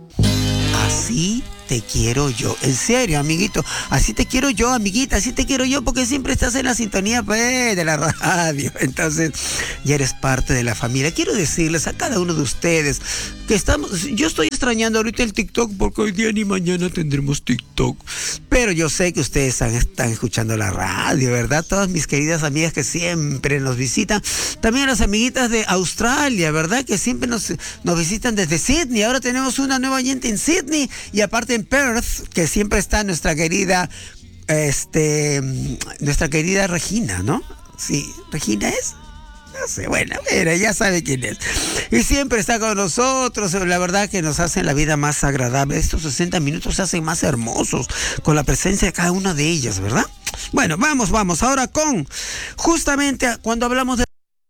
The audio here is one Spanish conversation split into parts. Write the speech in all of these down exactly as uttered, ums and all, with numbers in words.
Así te quiero yo. En serio, amiguito. Así te quiero yo, amiguita. Así te quiero yo porque siempre estás en la sintonía pues, de la radio. Entonces, ya eres parte de la familia. Quiero decirles a cada uno de ustedes que estamos... Yo estoy extrañando ahorita el TikTok porque hoy día ni mañana tendremos TikTok. Pero yo sé que ustedes están, están escuchando la radio, ¿verdad? Todas mis queridas amigas que siempre nos visitan. También las amiguitas de Australia, ¿verdad? Que siempre nos, nos visitan desde Sydney. Ahora tenemos una nueva oyente en Sydney y aparte en Perth, que siempre está nuestra querida, este, nuestra querida Regina, ¿no? Sí, ¿Regina es? No sé, bueno, mira, ya sabe quién es. Y siempre está con nosotros, la verdad que nos hacen la vida más agradable. Estos sesenta minutos se hacen más hermosos con la presencia de cada una de ellas, ¿verdad? Bueno, vamos, vamos, ahora con, justamente cuando hablamos de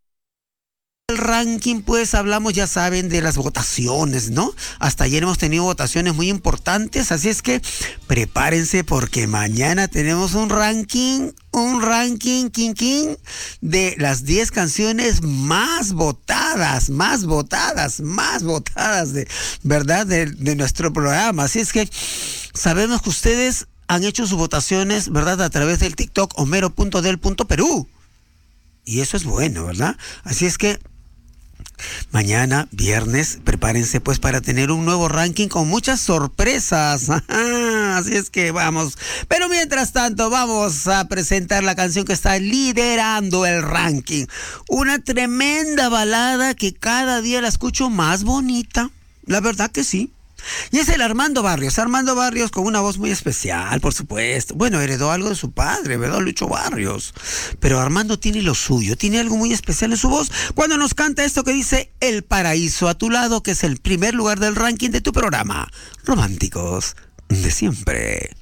el ranking, pues hablamos, ya saben, de las votaciones, ¿no? Hasta ayer hemos tenido votaciones muy importantes, así es que prepárense porque mañana tenemos un ranking, un ranking, king, king, de las diez canciones más votadas, más votadas, más votadas, de verdad, de, de nuestro programa. Así es que sabemos que ustedes han hecho sus votaciones, ¿verdad? A través del TikTok homero punto del punto perú. Y eso es bueno, ¿verdad? Así es que mañana, viernes, prepárense pues para tener un nuevo ranking con muchas sorpresas. Así es que vamos. Pero mientras tanto, vamos a presentar la canción que está liderando el ranking. Una tremenda balada que cada día la escucho más bonita. La verdad que sí. Y es el Armando Barrios, Armando Barrios con una voz muy especial, por supuesto. Bueno, heredó algo de su padre, ¿verdad? Lucho Barrios. Pero Armando tiene lo suyo, tiene algo muy especial en su voz cuando nos canta esto que dice El Paraíso a tu lado, que es el primer lugar del ranking de tu programa. Románticos de siempre.